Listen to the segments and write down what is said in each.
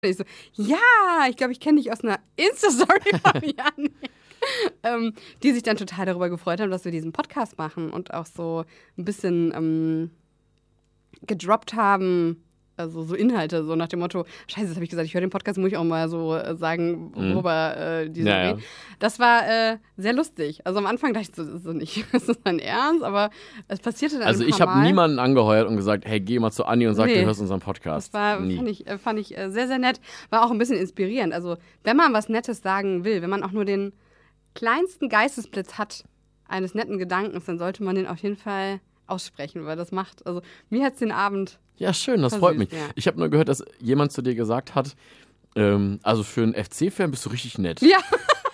Ich so, ja, ich glaube, ich kenne dich aus einer Insta-Story von Janik. Die sich dann total darüber gefreut haben, dass wir diesen Podcast machen und auch so ein bisschen gedroppt haben, also so Inhalte, so nach dem Motto, scheiße, das habe ich gesagt, ich höre den Podcast, muss ich auch mal so sagen, worüber die so reden. Das war sehr lustig. Also am Anfang dachte ich so, das ist so nicht, das ist mein Ernst, aber es passierte dann Also ich habe niemanden angeheuert und gesagt, hey, geh mal zu Anni und sag, du hörst unseren Podcast. Das fand ich sehr, sehr nett. War auch ein bisschen inspirierend. Also wenn man was Nettes sagen will, wenn man auch nur den kleinsten Geistesblitz hat eines netten Gedankens, dann sollte man den auf jeden Fall aussprechen, weil das macht, also mir hat es den Abend ja, schön, das versüßt, freut mich. ja. Ich habe nur gehört, dass jemand zu dir gesagt hat, also für einen FC-Fan bist du richtig nett. Ja.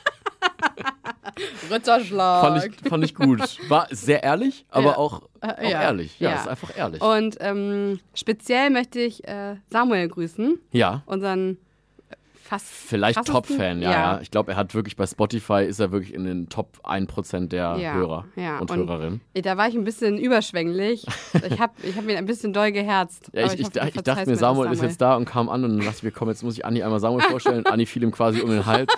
Ritterschlag. Fand ich gut. War sehr ehrlich, aber auch ehrlich. Ja, ist einfach ehrlich. Und speziell möchte ich Samuel grüßen. Ja. Unseren vielleicht Top-Fan, ja. Ich glaube, er hat wirklich bei Spotify, ist er wirklich in den Top 1% der Hörer und Hörerinnen. Da war ich ein bisschen überschwänglich. Ich hab mir ein bisschen doll geherzt. Ja, ich dachte mir, Samuel ist jetzt da und kam an und dann dachte ich mir, komm, jetzt muss ich Anni einmal Samuel vorstellen. Anni fiel ihm quasi um den Hals.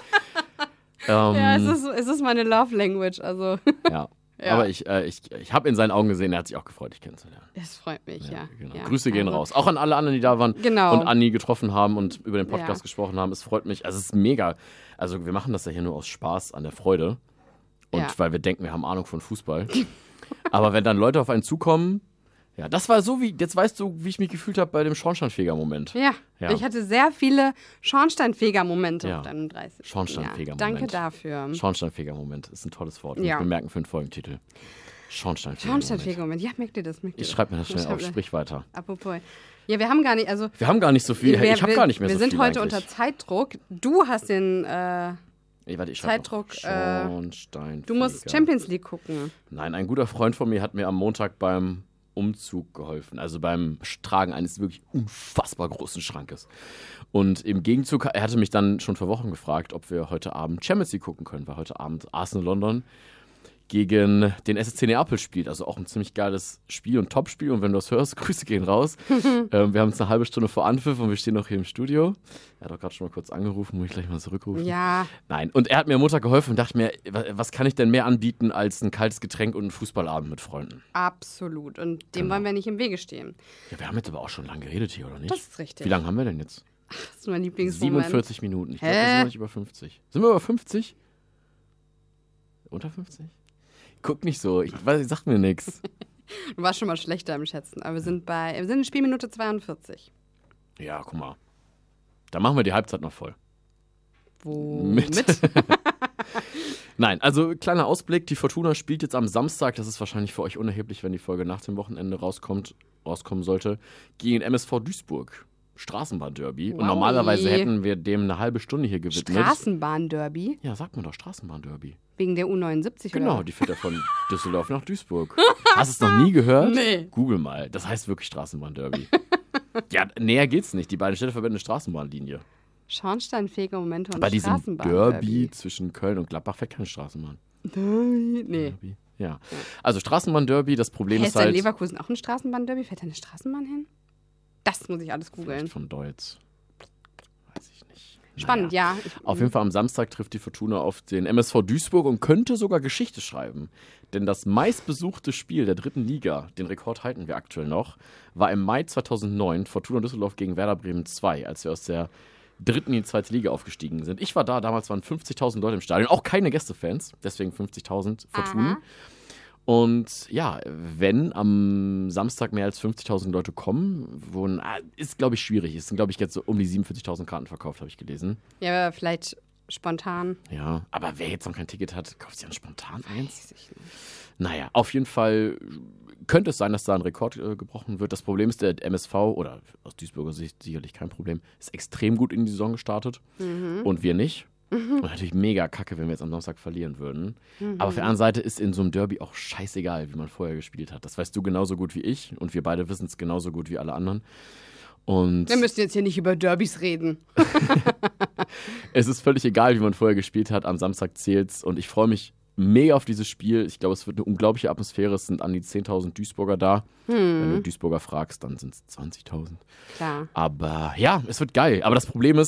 Ja, es ist meine Love Language, also. Ja. Aber ich habe in seinen Augen gesehen, er hat sich auch gefreut, dich kennenzulernen. Das freut mich, ja. Genau. Ja. Grüße gehen raus. Auch an alle anderen, die da waren und Anni getroffen haben und über den Podcast gesprochen haben. Es freut mich. Also es ist mega. Also wir machen das ja hier nur aus Spaß an der Freude. Und weil wir denken, wir haben Ahnung von Fußball. Aber wenn dann Leute auf einen zukommen, ja, das war so wie, jetzt weißt du, wie ich mich gefühlt habe bei dem Schornsteinfeger-Moment. Ja, ich hatte sehr viele Schornsteinfeger-Momente auf deinem 30. Schornsteinfeger-Moment. Danke dafür. Schornsteinfeger-Moment ist ein tolles Wort. Muss ich mir merken für einen Folgentitel. Schornsteinfeger-Moment. Ja, merkt ihr das? Ich schreibe mir das schnell auf, sprich weiter. Apropos. Ja, wir haben gar nicht, wir haben gar nicht so viel. Ich habe gar nicht mehr so viel. Wir sind heute unter Zeitdruck. Du hast den ich Zeitdruck. Schornsteinfeger. Du musst Champions League gucken. Nein, ein guter Freund von mir hat mir am Montag beim Umzug geholfen, also beim Tragen eines wirklich unfassbar großen Schrankes. Und im Gegenzug, er hatte mich dann schon vor Wochen gefragt, ob wir heute Abend Champions League gucken können, weil heute Abend Arsenal London gegen den SSC Neapel spielt. Also auch ein ziemlich geiles Spiel und Topspiel. Und wenn du das hörst, Grüße gehen raus. Wir haben jetzt eine halbe Stunde vor Anpfiff und wir stehen noch hier im Studio. Er hat auch gerade schon mal kurz angerufen, muss ich gleich mal zurückrufen. Ja. Nein, und er hat mir am Montag geholfen und dachte mir, was kann ich denn mehr anbieten als ein kaltes Getränk und einen Fußballabend mit Freunden? Absolut. Und dem wollen wir nicht im Wege stehen. Ja, wir haben jetzt aber auch schon lange geredet hier, oder nicht? Das ist richtig. Wie lange haben wir denn jetzt? Das ist mein Lieblingsmoment. 47 Minuten. Ich glaube, wir sind noch nicht über 50. Sind wir über 50? Unter 50? Guck nicht so, ich sag mir nichts. Du warst schon mal schlechter im Schätzen, aber wir sind in Spielminute 42. Ja, guck mal. Da machen wir die Halbzeit noch voll. Womit? Nein, also kleiner Ausblick, die Fortuna spielt jetzt am Samstag, das ist wahrscheinlich für euch unerheblich, wenn die Folge nach dem Wochenende rauskommen sollte, gegen MSV Duisburg. Straßenbahn-Derby. Wow. Und normalerweise hätten wir dem eine halbe Stunde hier gewidmet. Straßenbahn-Derby? Ja, sagt man doch, Straßenbahn-Derby. Wegen der U79, genau, oder? Die fährt ja von Düsseldorf nach Duisburg. Hast du es noch nie gehört? Nee. Google mal. Das heißt wirklich Straßenbahn-Derby. Ja, näher geht's nicht. Die beiden Städte verbinden eine Straßenbahnlinie. Schornsteinfeger-Momente und bei diesem Straßenbahn-Derby. Derby zwischen Köln und Gladbach fährt keine Straßenbahn. Nee. Derby. Ja. Also Straßenbahn-Derby, das Problem ist halt... Ist in Leverkusen auch ein Straßenbahn-Derby? Fährt da eine Straßenbahn hin? Das muss ich alles googeln. Von Deutz. Weiß ich nicht. Spannend, ja. Auf jeden Fall am Samstag trifft die Fortuna auf den MSV Duisburg und könnte sogar Geschichte schreiben. Denn das meistbesuchte Spiel der dritten Liga, den Rekord halten wir aktuell noch, war im Mai 2009 Fortuna Düsseldorf gegen Werder Bremen 2, als wir aus der dritten in die zweite Liga aufgestiegen sind. Ich war da, damals waren 50.000 Leute im Stadion, auch keine Gästefans, deswegen 50.000 Fortuna. Und ja, wenn am Samstag mehr als 50.000 Leute kommen, ist, glaube ich, schwierig. Es sind, glaube ich, jetzt so um die 47.000 Karten verkauft, habe ich gelesen. Ja, aber vielleicht spontan. Ja, aber wer jetzt noch kein Ticket hat, kauft sich dann spontan eins? Weiß ich nicht. Naja, auf jeden Fall könnte es sein, dass da ein Rekord gebrochen wird. Das Problem ist, der MSV, oder aus Duisburger Sicht sicherlich kein Problem, ist extrem gut in die Saison gestartet und wir nicht. Und natürlich mega kacke, wenn wir jetzt am Samstag verlieren würden. Aber auf der anderen Seite ist in so einem Derby auch scheißegal, wie man vorher gespielt hat. Das weißt du genauso gut wie ich und wir beide wissen es genauso gut wie alle anderen. Und wir müssen jetzt hier nicht über Derbys reden. Es ist völlig egal, wie man vorher gespielt hat. Am Samstag zählt's und ich freue mich mega auf dieses Spiel. Ich glaube, es wird eine unglaubliche Atmosphäre. Es sind an die 10.000 Duisburger da. Wenn du Duisburger fragst, dann sind es 20.000. Klar. Aber ja, es wird geil. Aber das Problem ist,